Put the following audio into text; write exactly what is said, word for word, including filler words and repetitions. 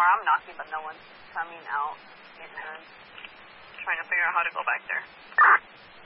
more. I'm knocking, but no one's coming out. And trying to figure out how to go back there.